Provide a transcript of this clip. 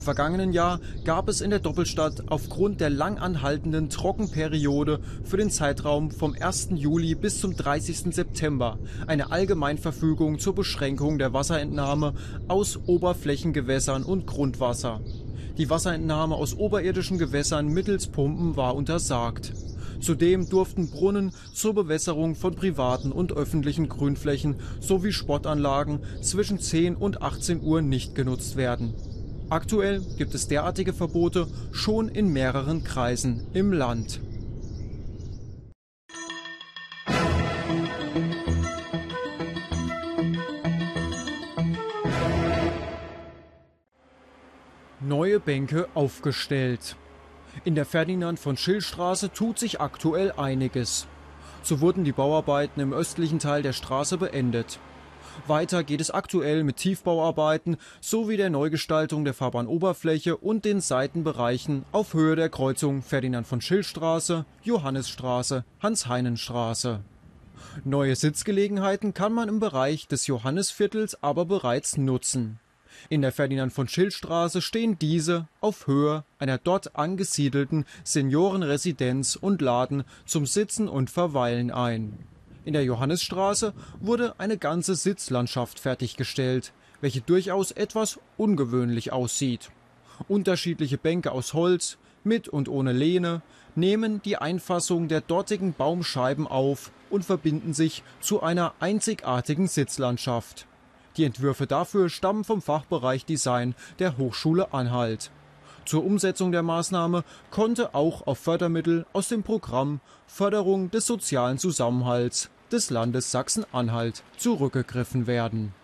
Im vergangenen Jahr gab es in der Doppelstadt aufgrund der lang anhaltenden Trockenperiode für den Zeitraum vom 1. Juli bis zum 30. September eine Allgemeinverfügung zur Beschränkung der Wasserentnahme aus Oberflächengewässern und Grundwasser. Die Wasserentnahme aus oberirdischen Gewässern mittels Pumpen war untersagt. Zudem durften Brunnen zur Bewässerung von privaten und öffentlichen Grünflächen sowie Sportanlagen zwischen 10 und 18 Uhr nicht genutzt werden. Aktuell gibt es derartige Verbote schon in mehreren Kreisen im Land. Neue Bänke aufgestellt. In der Ferdinand-von-Schill-Straße tut sich aktuell einiges. So wurden die Bauarbeiten im östlichen Teil der Straße beendet. Weiter geht es aktuell mit Tiefbauarbeiten sowie der Neugestaltung der Fahrbahnoberfläche und den Seitenbereichen auf Höhe der Kreuzung Ferdinand-von-Schill-Straße, Johannisstraße, Hans-Heinen-Straße. Neue Sitzgelegenheiten kann man im Bereich des Johannisviertels aber bereits nutzen. In der Ferdinand-von-Schill-Straße stehen diese auf Höhe einer dort angesiedelten Seniorenresidenz und laden zum Sitzen und Verweilen ein. In der Johannisstraße wurde eine ganze Sitzlandschaft fertiggestellt, welche durchaus etwas ungewöhnlich aussieht. Unterschiedliche Bänke aus Holz, mit und ohne Lehne, nehmen die Einfassung der dortigen Baumscheiben auf und verbinden sich zu einer einzigartigen Sitzlandschaft. Die Entwürfe dafür stammen vom Fachbereich Design der Hochschule Anhalt. Zur Umsetzung der Maßnahme konnte auch auf Fördermittel aus dem Programm Förderung des sozialen Zusammenhalts des Landes Sachsen-Anhalt zurückgegriffen werden.